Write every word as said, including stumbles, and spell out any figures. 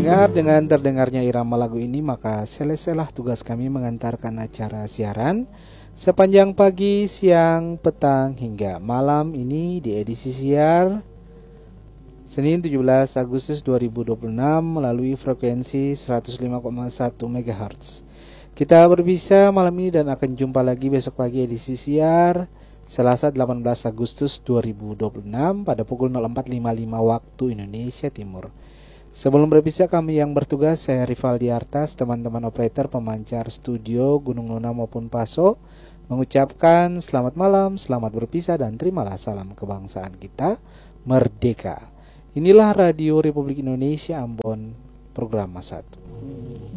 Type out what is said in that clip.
pendengar, dengan terdengarnya irama lagu ini, maka selesailah tugas kami mengantarkan acara siaran sepanjang pagi, siang, petang, hingga malam ini di edisi siar Senin tujuh belas Agustus dua ribu dua puluh enam melalui frekuensi seratus lima koma satu megahertz. Kita berpisah malam ini dan akan jumpa lagi besok pagi edisi siar Selasa delapan belas Agustus dua ribu dua puluh enam pada pukul nol empat lima puluh lima waktu Indonesia Timur. Sebelum berpisah, kami yang bertugas, saya Rivaldi Artas, teman-teman operator pemancar studio Gunung Nuna maupun Paso, mengucapkan selamat malam, selamat berpisah, dan terimalah salam kebangsaan kita, merdeka. Inilah Radio Republik Indonesia Ambon, program satu.